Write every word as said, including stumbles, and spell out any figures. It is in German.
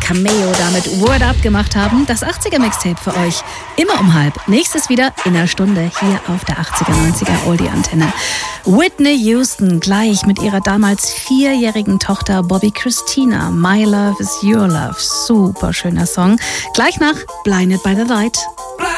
Cameo damit Word Up gemacht haben. Das achtziger-Mixtape für euch. Immer um halb. Nächstes wieder in einer Stunde hier auf der achtziger-neunziger Oldie-Antenne. Whitney Houston gleich mit ihrer damals vierjährigen Tochter Bobby Christina. My Love is Your Love. Super schöner Song. Gleich nach Blinded by the Light.